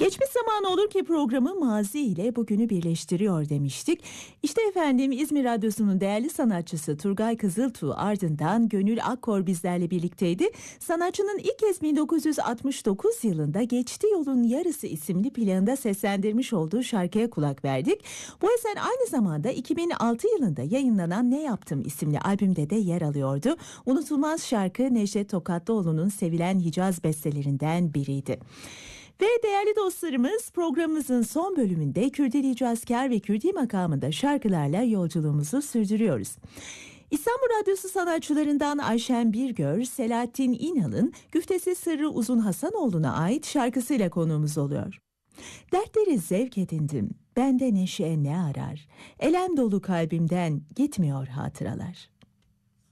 Geçmiş zaman olur ki programı mazi ile bugünü birleştiriyor demiştik. İşte efendim İzmir Radyosu'nun değerli sanatçısı Turgay Kızıltuğ, ardından Gönül Akkor bizlerle birlikteydi. Sanatçının ilk kez 1969 yılında Geçti Yolun Yarısı isimli planında seslendirmiş olduğu şarkıya kulak verdik. Bu eser aynı zamanda 2006 yılında yayınlanan Ne Yaptım isimli albümde de yer alıyordu. Unutulmaz şarkı Necdet Tokatlıoğlu'nun sevilen Hicaz bestelerinden biriydi. Ve değerli dostlarımız, programımızın son bölümünde Kürdili Hicazkar ve Kürdi makamında şarkılarla yolculuğumuzu sürdürüyoruz. İstanbul Radyosu sanatçılarından Ayşen Birgör, Selahattin İnal'ın Güftesi Sırrı Uzun Hasanoğlu'na ait şarkısıyla konuğumuz oluyor. Dertleri zevk edindim, bende neşe ne arar, elem dolu kalbimden gitmiyor hatıralar.